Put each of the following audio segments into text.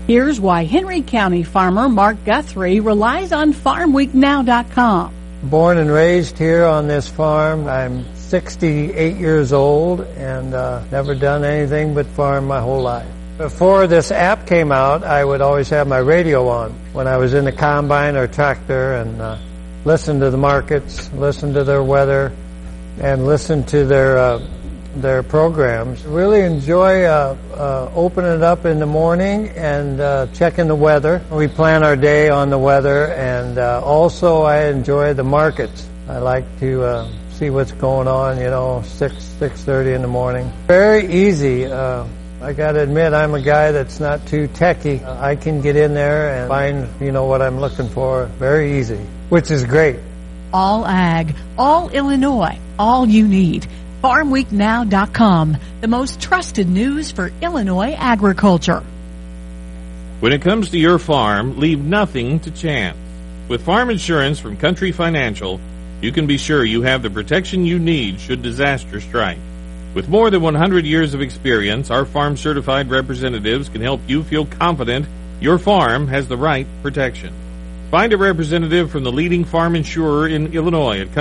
Here's why Henry County farmer Mark Guthrie relies on FarmWeekNow.com. Born and raised here on this farm. I'm 68 years old and never done anything but farm my whole life. Before this app came out, I would always have my radio on when I was in the combine or tractor and listen to the markets, listen to their weather, and listen to their programs. Really enjoy opening it up in the morning and checking the weather. We plan our day on the weather, and also I enjoy the markets. I like to see what's going on, 6:30 in the morning. Very easy. I got to admit, I'm a guy that's not too techy. I can get in there and find, what I'm looking for very easy, which is great. All ag, all Illinois, all you need. FarmWeekNow.com, the most trusted news for Illinois agriculture. When it comes to your farm, leave nothing to chance. With farm insurance from Country Financial, you can be sure you have the protection you need should disaster strike. With more than 100 years of experience, our farm-certified representatives can help you feel confident your farm has the right protection. Find a representative from the leading farm insurer in Illinois at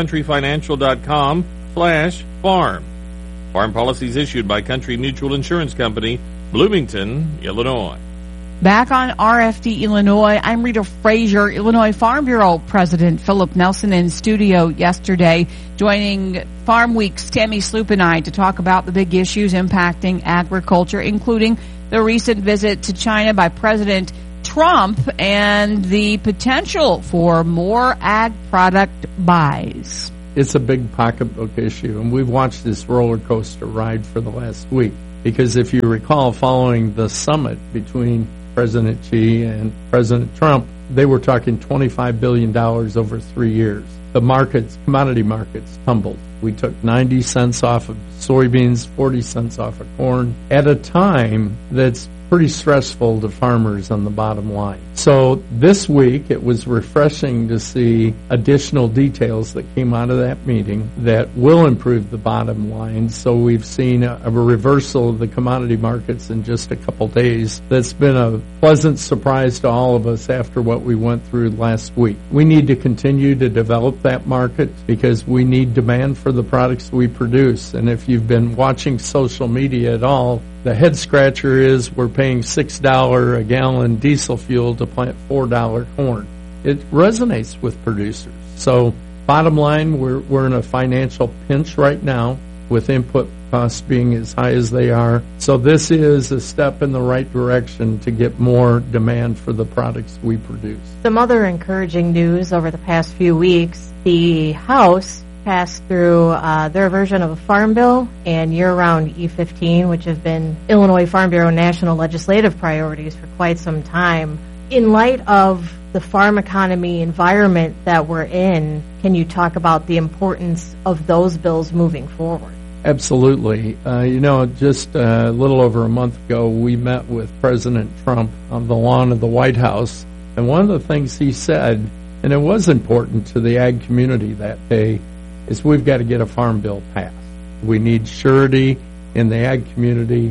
countryfinancial.com/farm. Farm policies issued by Country Mutual Insurance Company, Bloomington, Illinois. Back on RFD Illinois, I'm Rita Frazier. Illinois Farm Bureau President Philip Nelson in studio yesterday, joining Farm Week's Tammy Sloop and I to talk about the big issues impacting agriculture, including the recent visit to China by President Trump and the potential for more ag product buys. It's a big pocketbook issue, and we've watched this roller coaster ride for the last week. Because if you recall, following the summit between President Xi and President Trump, they were talking $25 billion over 3 years. The markets, commodity markets, tumbled. We took 90 cents off of soybeans, 40 cents off of corn, at a time that's pretty stressful to farmers on the bottom line. So this week it was refreshing to see additional details that came out of that meeting that will improve the bottom line. So we've seen a reversal of the commodity markets in just a couple days. That's been a pleasant surprise to all of us after what we went through last week. We need to continue to develop that market because we need demand for the products we produce. And if you've been watching social media at all, the head scratcher is we're paying $6 a gallon diesel fuel to plant $4 corn. It resonates with producers. So bottom line, we're in a financial pinch right now with input costs being as high as they are. So this is a step in the right direction to get more demand for the products we produce. Some other encouraging news over the past few weeks, the House passed through their version of a farm bill and year-round E15, which have been Illinois Farm Bureau national legislative priorities for quite some time. In light of the farm economy environment that we're in, can you talk about the importance of those bills moving forward? Absolutely. Just a little over a month ago, we met with President Trump on the lawn of the White House, and one of the things he said, and it was important to the ag community that day, is we've got to get a farm bill passed. We need surety in the ag community.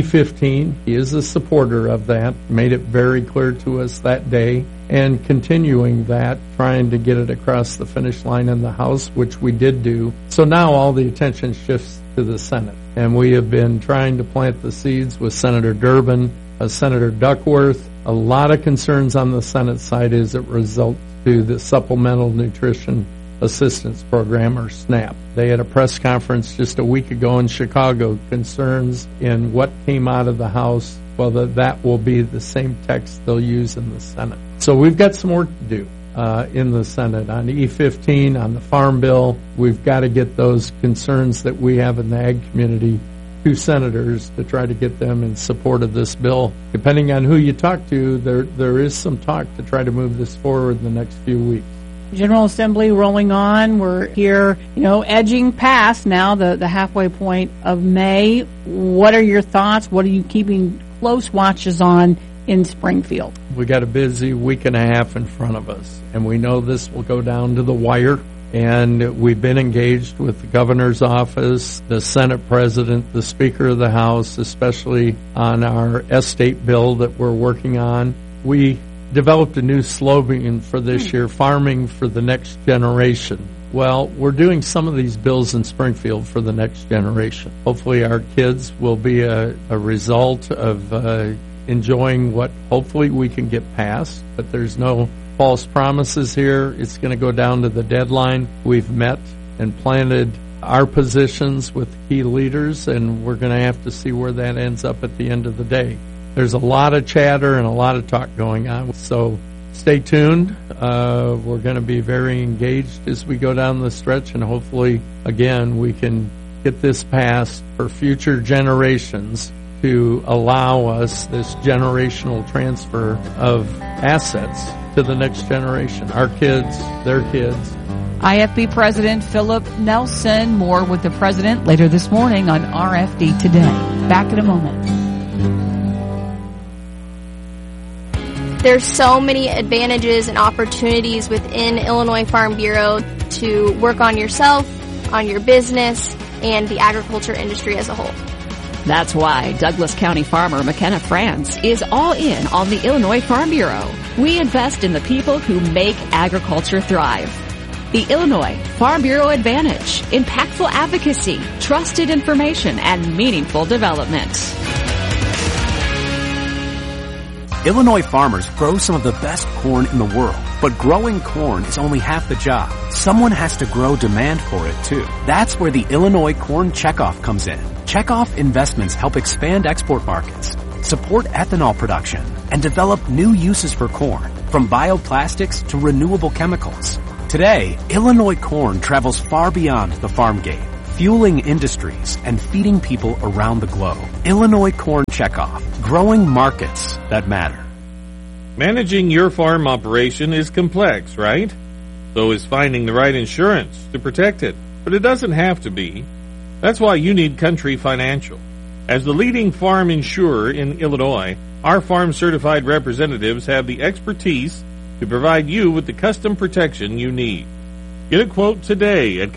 E15, he is a supporter of that, made it very clear to us that day, and continuing that, trying to get it across the finish line in the House, which we did do. So now all the attention shifts to the Senate, and we have been trying to plant the seeds with Senator Durbin, Senator Duckworth. A lot of concerns on the Senate side as it results to the Supplemental Nutrition Assistance Program, or SNAP. They had a press conference just a week ago in Chicago, concerns in what came out of the House, whether that will be the same text they'll use in the Senate. So we've got some work to do in the Senate on E15, on the Farm Bill. We've got to get those concerns that we have in the ag community to senators to try to get them in support of this bill. Depending on who you talk to, there is some talk to try to move this forward in the next few weeks. General Assembly rolling on. We're here, edging past now the halfway point of May. What are your thoughts? What are you keeping close watches on in Springfield? We got a busy week and a half in front of us, and we know this will go down to the wire. And we've been engaged with the governor's office, the Senate president, the Speaker of the House, especially on our estate bill that we're working on. We developed a new slogan for this year, Farming for the Next Generation. Well, we're doing some of these bills in Springfield for the next generation. Hopefully our kids will be a result of enjoying what hopefully we can get past, but there's no false promises here. It's going to go down to the deadline. We've met and planted our positions with key leaders, and we're going to have to see where that ends up at the end of the day. There's a lot of chatter and a lot of talk going on, so stay tuned. We're going to be very engaged as we go down the stretch, and hopefully, again, we can get this passed for future generations to allow us this generational transfer of assets to the next generation, our kids, their kids. IFB President Philip Nelson. More with the president later this morning on RFD Today. Back in a moment. There's so many advantages and opportunities within Illinois Farm Bureau to work on yourself, on your business, and the agriculture industry as a whole. That's why Douglas County farmer McKenna France is all in on the Illinois Farm Bureau. We invest in the people who make agriculture thrive. The Illinois Farm Bureau Advantage: impactful advocacy, trusted information, and meaningful development. Illinois farmers grow some of the best corn in the world, but growing corn is only half the job. Someone has to grow demand for it too. That's where the Illinois Corn Checkoff comes in. Checkoff investments help expand export markets, support ethanol production, and develop new uses for corn, from bioplastics to renewable chemicals. Today, Illinois corn travels far beyond the farm gate, fueling industries and feeding people around the globe. Illinois Corn Checkoff, growing markets that matter. Managing your farm operation is complex, right? So is finding the right insurance to protect it. But it doesn't have to be. That's why you need Country Financial. As the leading farm insurer in Illinois, our farm certified representatives have the expertise to provide you with the custom protection you need. Get a quote today at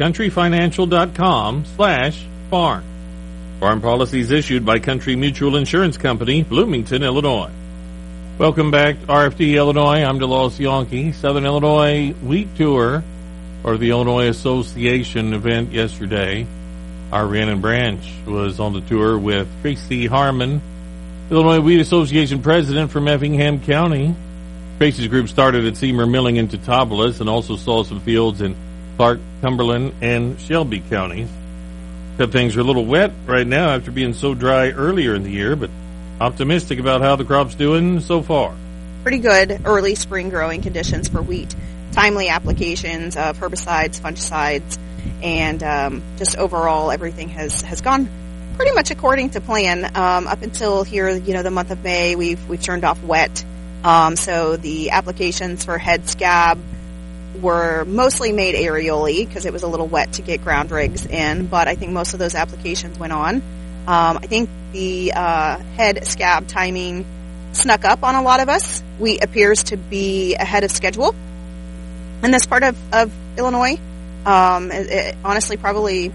countryfinancial.com/farm. Farm policies issued by Country Mutual Insurance Company, Bloomington, Illinois. Welcome back to RFD Illinois. I'm DeLawes Yonke. Southern Illinois Wheat Tour, or the Illinois Association event yesterday. Our Rhiannon Branch was on the tour with Tracy Harmon, Illinois Wheat Association president from Effingham County. Tracy's group started at Seymour Milling in Totopolis and also saw some fields in Clark, Cumberland, and Shelby counties. Except things are a little wet right now after being so dry earlier in the year, but optimistic about how the crop's doing so far. Pretty good early spring growing conditions for wheat. Timely applications of herbicides, fungicides, and just overall everything has gone pretty much according to plan. Up until here, the month of May, we've turned off wet. So the applications for head scab were mostly made aerially because it was a little wet to get ground rigs in, but I think most of those applications went on. I think the head scab timing snuck up on a lot of us. Wheat appears to be ahead of schedule in this part of Illinois. It honestly, probably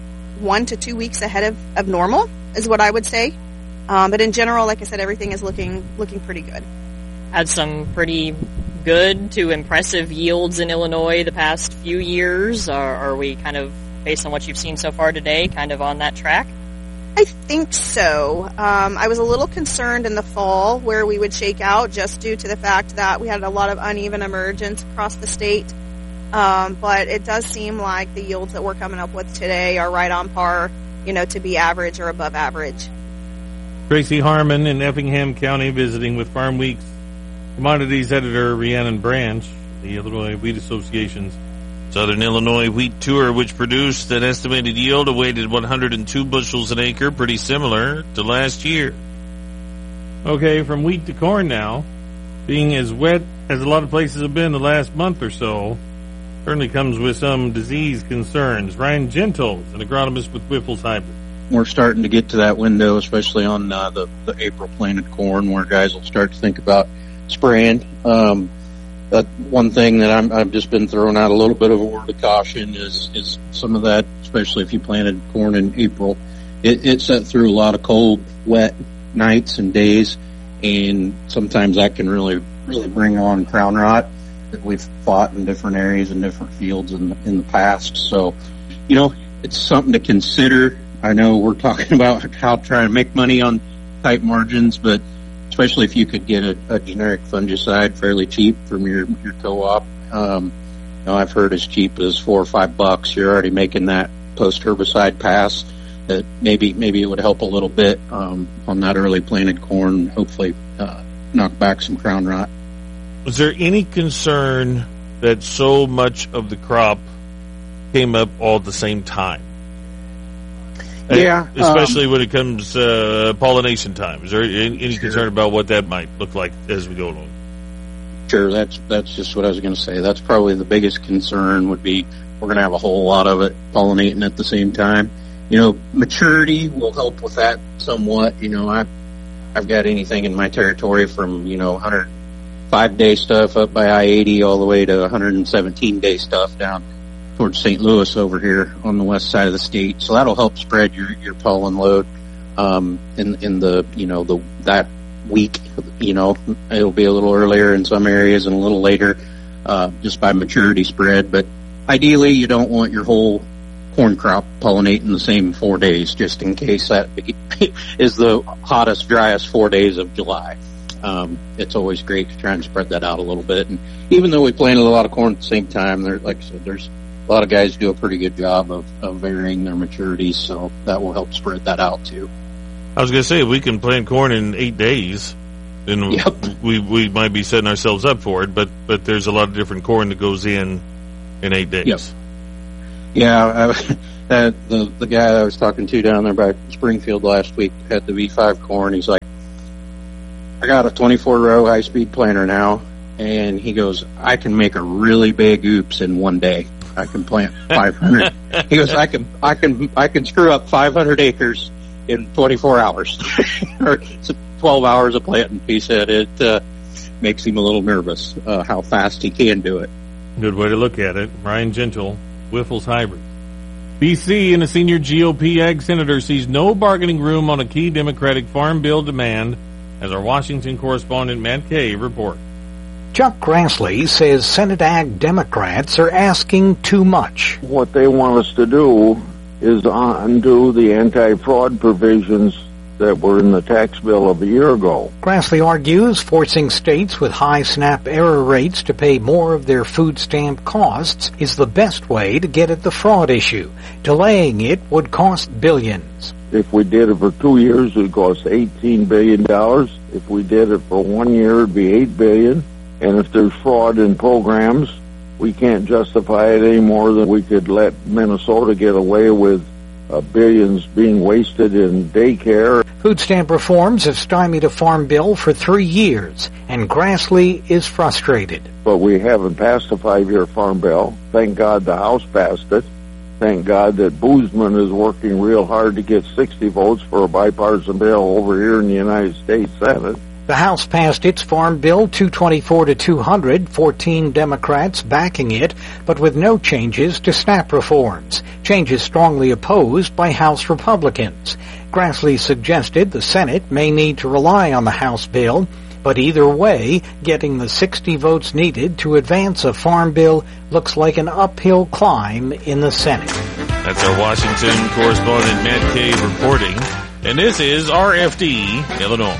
1 to 2 weeks ahead of normal is what I would say. But in general, like I said, everything is looking pretty good. Had some pretty good to impressive yields in Illinois the past few years. Are we kind of, based on what you've seen so far today, kind of on that track? I think so. I was a little concerned in the fall where we would shake out just due to the fact that we had a lot of uneven emergence across the state. But it does seem like the yields that we're coming up with today are right on par, to be average or above average. Tracy Harmon in Effingham County visiting with Farm Week's commodities editor Rhiannon Branch, the Illinois Wheat Association's Southern Illinois Wheat Tour, which produced an estimated yield of weighted 102 bushels an acre, pretty similar to last year. Okay, from wheat to corn now. Being as wet as a lot of places have been the last month or so, certainly comes with some disease concerns. Ryan Gentle, an agronomist with Whiffles Hybrid. We're starting to get to that window, especially on the April planted corn, where guys will start to think about spraying. one thing that I've just been throwing out a little bit of a word of caution is some of that, especially if you planted corn in April, it set through a lot of cold, wet nights and days, and sometimes that can really bring on crown rot that we've fought in different areas and different fields in the past. So, it's something to consider. I know we're talking about how to try to make money on tight margins, but especially if you could get a generic fungicide fairly cheap from your co-op. I've heard as cheap as $4 or $5. You're already making that post-herbicide pass. That maybe it would help a little bit on that early planted corn. Hopefully, knock back some crown rot. Was there any concern that so much of the crop came up all at the same time? Yeah, especially when it comes pollination time. Is there any concern about what that might look like as we go along? Sure, that's just what I was going to say. That's probably the biggest concern would be we're going to have a whole lot of it pollinating at the same time. Maturity will help with that somewhat. I've got anything in my territory from 105-day stuff up by I-80 all the way to 117-day stuff down towards St. Louis over here on the west side of the state. So that'll help spread your pollen load, in the, that week, it'll be a little earlier in some areas and a little later, just by maturity spread. But ideally you don't want your whole corn crop pollinating the same 4 days, just in case that is the hottest, driest 4 days of July. It's always great to try and spread that out a little bit. And even though we planted a lot of corn at the same time, like I said, there's a lot of guys do a pretty good job of varying their maturities, so that will help spread that out too. I was going to say, if we can plant corn in 8 days, then we might be setting ourselves up for it, but there's a lot of different corn that goes in 8 days. Yep. Yeah, the guy I was talking to down there by Springfield last week had the V5 corn. He's like, I got a 24-row high-speed planter now, and he goes, I can make a really big oops in 1 day. I can plant 500. He goes, I can screw up 500 acres in 24 hours, or 12 hours of planting. He said it makes him a little nervous how fast he can do it. Good way to look at it. Ryan Gentle, Wiffles Hybrid. BC and a senior GOP ag senator sees no bargaining room on a key Democratic farm bill demand, as our Washington correspondent Matt Kay reports. Chuck Grassley says Senate Ag Democrats are asking too much. What they want us to do is undo the anti-fraud provisions that were in the tax bill of a year ago. Grassley argues forcing states with high SNAP error rates to pay more of their food stamp costs is the best way to get at the fraud issue. Delaying it would cost billions. If we did it for 2 years, it would cost $18 billion. If we did it for 1 year, it would be $8 billion. And if there's fraud in programs, we can't justify it any more than we could let Minnesota get away with billions being wasted in daycare. Food stamp reforms have stymied a farm bill for 3 years, and Grassley is frustrated. But we haven't passed a 5-year farm bill. Thank God the House passed it. Thank God that Boozman is working real hard to get 60 votes for a bipartisan bill over here in the United States Senate. The House passed its farm bill 224 to 200, 14 Democrats backing it, but with no changes to SNAP reforms, changes strongly opposed by House Republicans. Grassley suggested the Senate may need to rely on the House bill, but either way, getting the 60 votes needed to advance a farm bill looks like an uphill climb in the Senate. That's our Washington correspondent Matt Kay reporting, and this is RFD Illinois.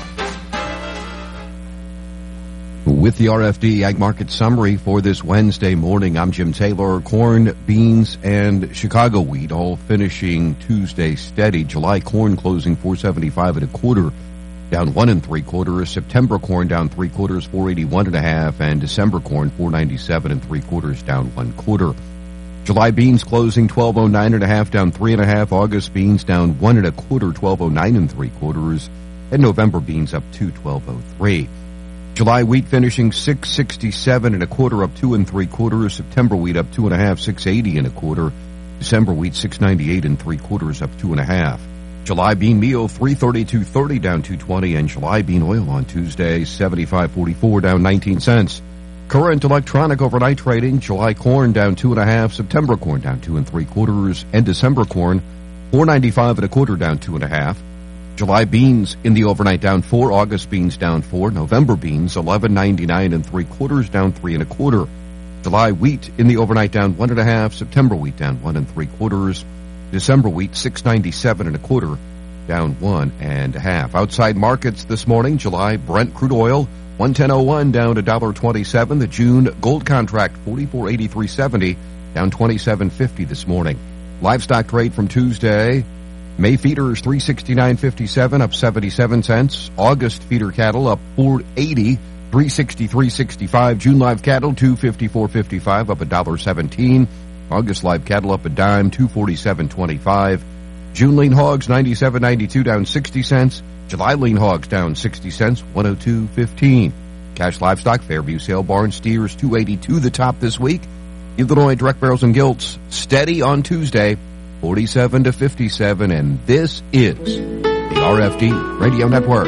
With the RFD Ag Market Summary for this Wednesday morning, I'm Jim Taylor. Corn, beans, and Chicago wheat all finishing Tuesday steady. July corn closing $4.75 1/4, down 1 3/4. September corn down 3/4, $4.81 1/2, and December corn $4.97 3/4, down 1/4. July beans closing $12.09 1/2, down 3 1/2. August beans down 1 1/4, $12.09 3/4, and November beans up to $12.03. July wheat finishing $6.67 1/4, up 2 3/4. September wheat up 2 1/2, $6.80 1/4. December wheat $6.98 3/4, up 2 1/2. July bean meal $3.32.30, down 2.20, and July bean oil on Tuesday $75.44, down 19 cents. Current electronic overnight trading, July corn down 2.5, September corn down 2 3/4, and December corn $4.95 1/4 down 2.5. July beans in the overnight down 4, August beans down 4, November beans $11.99 3/4 down 3 1/4. July wheat in the overnight down 1.5, September wheat down 1 3/4, December wheat $6.97 1/4 down 1.5. Outside markets this morning, July Brent crude oil 110.01 down $1.27. The June gold contract 44.8370 down 27.50 this morning. Livestock trade from Tuesday, May feeders 369.57 up 77 cents. August feeder cattle up 4.80, 363.65. June live cattle 254.55 up $1.17. August live cattle up a dime, 247.25. June lean hogs 97.92 down 60 cents. July lean hogs down 60 cents, 102.15. Cash livestock, Fairview sale barn steers 282 the top this week. Illinois direct barrels and gilts steady on Tuesday, 47 to 57, and this is the RFD Radio Network.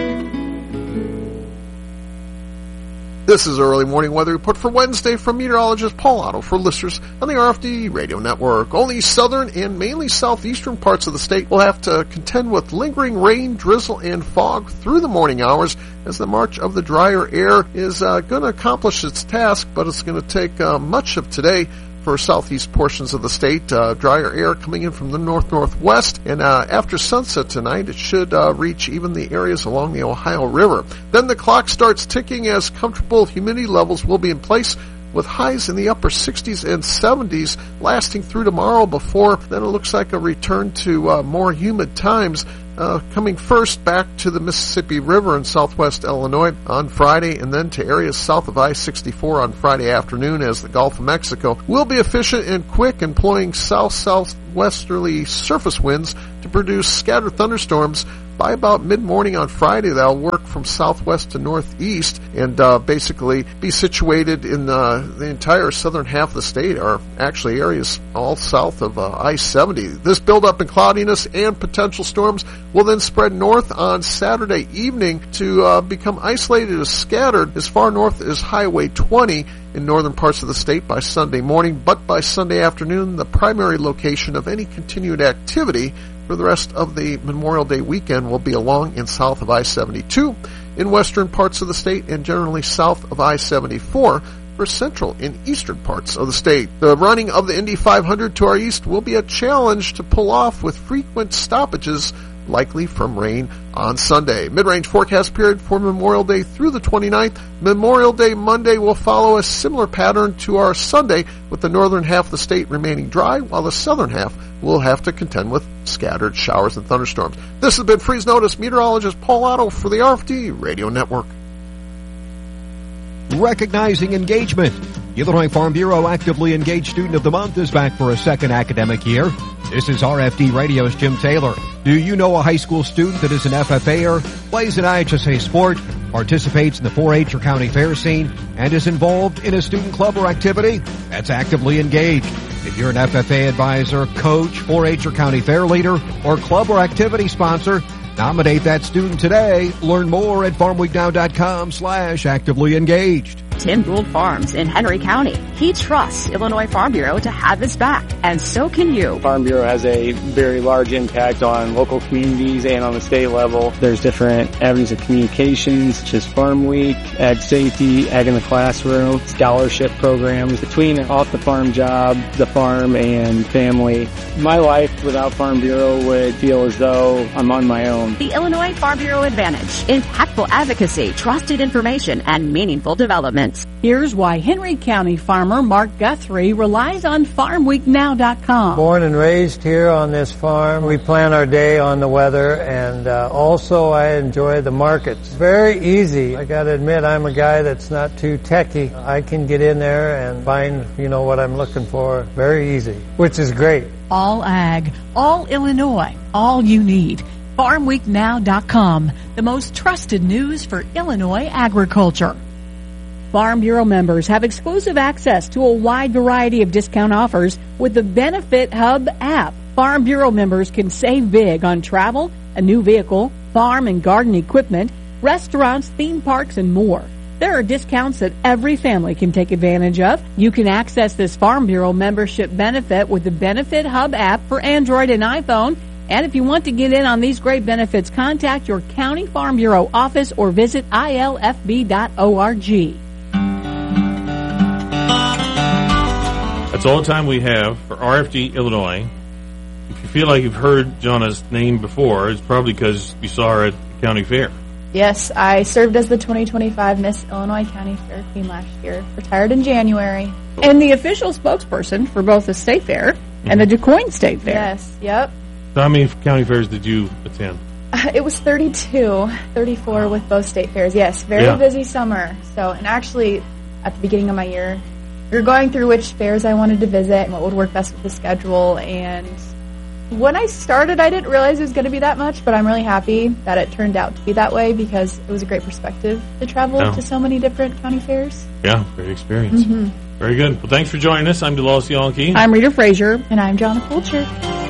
This is early morning weather report for Wednesday from meteorologist Paul Otto for listeners on the RFD Radio Network. Only southern and mainly southeastern parts of the state will have to contend with lingering rain, drizzle, and fog through the morning hours as the march of the drier air is going to accomplish its task, but it's going to take much of today for southeast portions of the state. Drier air coming in from the north-northwest, and after sunset tonight, it should reach even the areas along the Ohio River. Then the clock starts ticking as comfortable humidity levels will be in place, with highs in the upper 60s and 70s lasting through tomorrow before then it looks like a return to more humid times. Coming first back to the Mississippi River in southwest Illinois on Friday, and then to areas south of I-64 on Friday afternoon as the Gulf of Mexico will be efficient and quick, employing south-southwesterly surface winds to produce scattered thunderstorms. By about mid-morning on Friday, they'll work from southwest to northeast and basically be situated in the entire southern half of the state, or actually areas all south of I-70. This buildup in cloudiness and potential storms will then spread north on Saturday evening to become isolated as scattered as far north as Highway 20 in northern parts of the state by Sunday morning, but by Sunday afternoon, the primary location of any continued activity for the rest of the Memorial Day weekend will be along and south of I-72 in western parts of the state and generally south of I-74 for central and eastern parts of the state. The running of the Indy 500 to our east will be a challenge to pull off with frequent stoppages likely from rain on Sunday. Mid-range forecast period for Memorial Day through the 29th. Memorial Day Monday will follow a similar pattern to our Sunday, with the northern half of the state remaining dry, while the southern half will have to contend with scattered showers and thunderstorms. This has been Freeze Notice meteorologist Paul Otto for the RFD Radio Network. Recognizing engagement. The Illinois Farm Bureau Actively Engaged Student of the Month is back for a second academic year. This is RFD Radio's Jim Taylor. Do you know a high school student that is an FFA'er, plays an IHSA sport, participates in the 4-H or county fair scene, and is involved in a student club or activity? That's Actively Engaged. If you're an FFA advisor, coach, 4-H or county fair leader, or club or activity sponsor, nominate that student today. Learn more at farmweek.com/actively engaged. Tim Gould Farms in Henry County. He trusts Illinois Farm Bureau to have his back, and so can you. Farm Bureau has a very large impact on local communities and on the state level. There's different avenues of communications, such as Farm Week, Ag Safety, Ag in the Classroom, scholarship programs. Between off-the-farm job, the farm, and family, my life without Farm Bureau would feel as though I'm on my own. The Illinois Farm Bureau Advantage. Impactful advocacy, trusted information, and meaningful development. Here's why Henry County farmer Mark Guthrie relies on FarmWeekNow.com. Born and raised here on this farm, we plan our day on the weather, and also I enjoy the markets. Very easy. I got to admit, I'm a guy that's not too techy. I can get in there and find, what I'm looking for very easy, which is great. All ag, all Illinois, all you need. FarmWeekNow.com, the most trusted news for Illinois agriculture. Farm Bureau members have exclusive access to a wide variety of discount offers with the Benefit Hub app. Farm Bureau members can save big on travel, a new vehicle, farm and garden equipment, restaurants, theme parks, and more. there are discounts that every family can take advantage of. You can access this Farm Bureau membership benefit with the Benefit Hub app for Android and iPhone. And if you want to get in on these great benefits, contact your county Farm Bureau office or visit ilfb.org. That's all the time we have for RFD Illinois. If you feel like you've heard Jonna's name before, it's probably because you saw her at the county fair. Yes, I served as the 2025 Miss Illinois County Fair Queen last year. Retired in January. And the official spokesperson for both the State Fair and the DuQuoin State Fair. Yes, yep. So how many county fairs did you attend? It was 34 with both state fairs. Yes, very busy summer. So, and actually, at the beginning of my year, we were going through which fairs I wanted to visit and what would work best with the schedule. And when I started, I didn't realize it was going to be that much, but I'm really happy that it turned out to be that way because it was a great perspective to travel to so many different county fairs. Yeah, great experience. Mm-hmm. Very good. Well, thanks for joining us. I'm Delos Yonke. I'm Rita Frazier. And I'm Jonna Fulcher.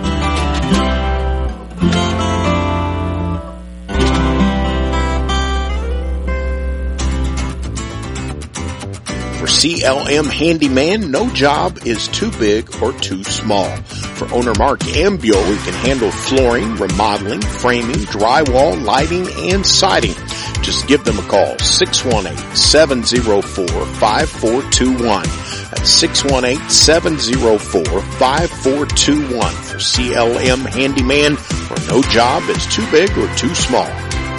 For CLM Handyman, no job is too big or too small. For owner Mark Ambuel, we can handle flooring, remodeling, framing, drywall, lighting, and siding. Just give them a call, 618-704-5421. That's 618-704-5421 for CLM Handyman, where no job is too big or too small.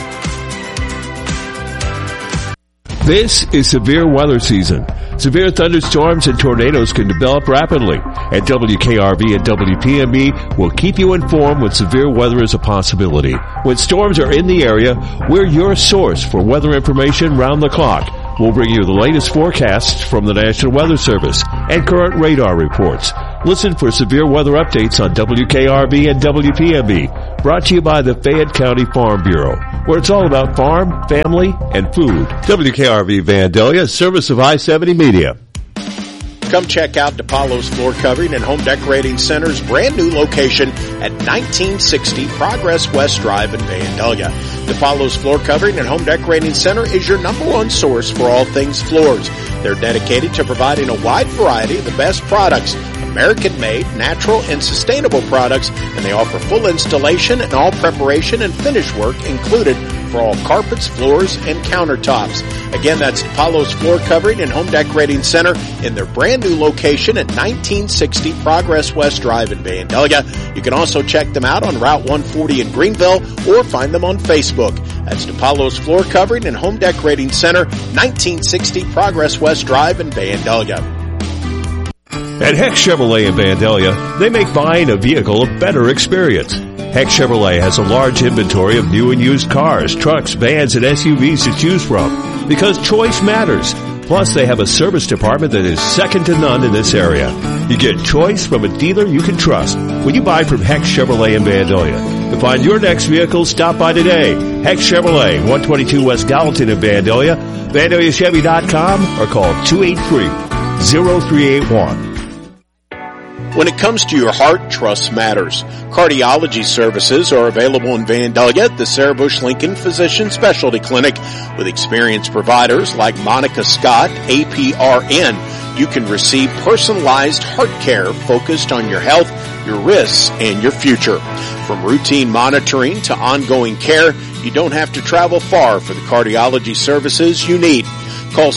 This is severe weather season. Severe thunderstorms and tornadoes can develop rapidly, and WKRV and WPMB will keep you informed when severe weather is a possibility. When storms are in the area, we're your source for weather information round the clock. We'll bring you the latest forecasts from the National Weather Service and current radar reports. Listen for severe weather updates on WKRV and WPMB. Brought to you by the Fayette County Farm Bureau, where it's all about farm, family, and food. WKRV Vandalia, service of I-70 Media. Come check out DePaulo's Floor Covering and Home Decorating Center's brand new location at 1960 Progress West Drive in Vandalia. DePaulo's Floor Covering and Home Decorating Center is your #1 source for all things floors. They're dedicated to providing a wide variety of the best products, American-made, natural, and sustainable products, and they offer full installation and all preparation and finish work included for all carpets, floors, and countertops. Again, that's DePaulo's Floor Covering and Home Decorating Center in their brand new location at 1960 Progress West Drive in Vandalia. You can also check them out on Route 140 in Greenville or find them on Facebook. That's DePaulo's Floor Covering and Home Decorating Center, 1960 Progress West Drive in Vandalia. At Heck Chevrolet in Vandalia, they make buying a vehicle a better experience. Heck Chevrolet has a large inventory of new and used cars, trucks, vans, and SUVs to choose from because choice matters. Plus, they have a service department that is second to none in this area. You get choice from a dealer you can trust when you buy from Heck Chevrolet in Vandalia. To find your next vehicle, stop by today. Heck Chevrolet, 122 West Gallatin in Vandalia, VandaliaChevy.com, or call 283-0381. When it comes to your heart, trust matters. Cardiology services are available in Vandalia at the Sarah Bush Lincoln Physician Specialty Clinic with experienced providers like Monica Scott, APRN. You can receive personalized heart care focused on your health, your risks, and your future. From routine monitoring to ongoing care, you don't have to travel far for the cardiology services you need. Call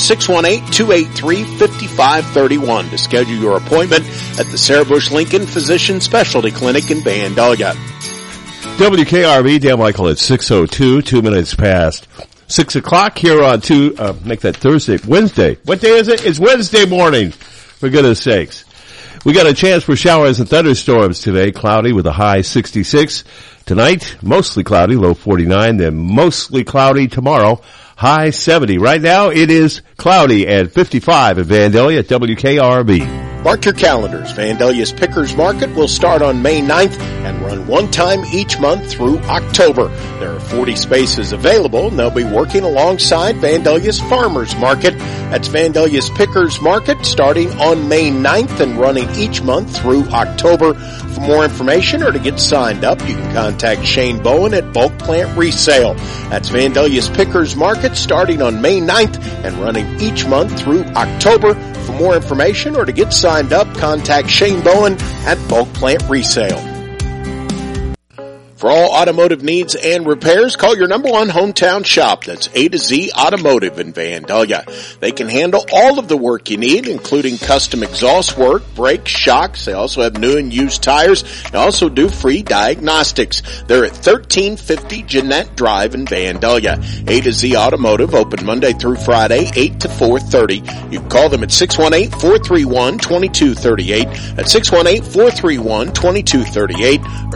618-283-5531 to schedule your appointment at the Sarah Bush Lincoln Physician Specialty Clinic in Vandalia. WKRV, Dan Michael at 6:02, 2 minutes past 6 o'clock here on make that Wednesday. What day is it? It's Wednesday morning, for goodness sakes. We got a chance for showers and thunderstorms today, cloudy with a high 66. Tonight, mostly cloudy, low 49, then mostly cloudy tomorrow, high 70. Right now, it is cloudy at 55 at Vandalia at WKRV. Mark your calendars. Vandalia's Pickers Market will start on May 9th and run one time each month through October. There are 40 spaces available, and they'll be working alongside Vandalia's Farmers Market That's Vandalia's Pickers Market, starting on May 9th and running each month through October. For more information or to get signed up, you can contact Shane Bowen at Bulk Plant Resale. That's Vandalia's Pickers Market, starting on May 9th and running each month through October. For more information or to get signed up, contact Shane Bowen at Bulk Plant Resale. For all automotive needs and repairs, call your number one hometown shop. That's A to Z Automotive in Vandalia. They can handle all of the work you need, including custom exhaust work, brakes, shocks. They also have new and used tires. They also do free diagnostics. They're at 1350 Jeanette Drive in Vandalia. A to Z Automotive, open Monday through Friday, 8 to 4:30. You can call them at 618-431-2238, at 618-431-2238, or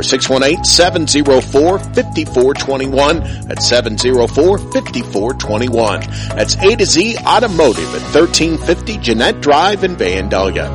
618-704-5421 at 704-5421. That's A to Z Automotive at 1350 Jeanette Drive in Vandalia.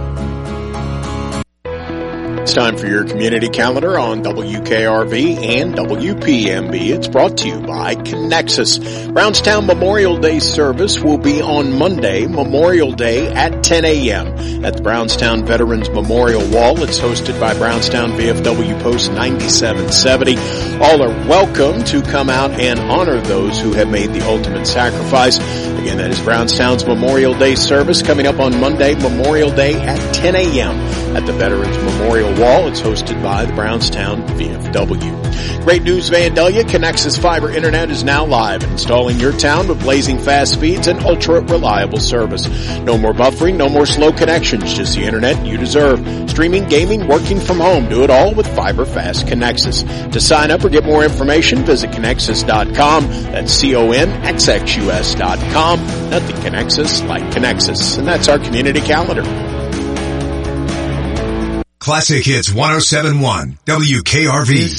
It's time for your community calendar on WKRV and WPMB. It's brought to you by Connexus. Brownstown Memorial Day service will be on Monday, Memorial Day at 10 a.m. at the Brownstown Veterans Memorial Wall. It's hosted by Brownstown VFW Post 9770. All are welcome to come out and honor those who have made the ultimate sacrifice. Again, that is Brownstown's Memorial Day service coming up on Monday, Memorial Day at 10 a.m. at the Veterans Memorial Wall. It's hosted by the Brownstown VFW. Great news, Vandalia. Connexus Fiber Internet is now live, installing your town with blazing fast speeds and ultra-reliable service. No more buffering, no more slow connections, just the internet you deserve. Streaming, gaming, working from home. Do it all with Fiber Fast Connexus. To sign up or get more information, visit Connexus.com. That's CONXXUS.com. Nothing Connexus like Connexus. And that's our community calendar. Classic Hits 107.1 WKRV.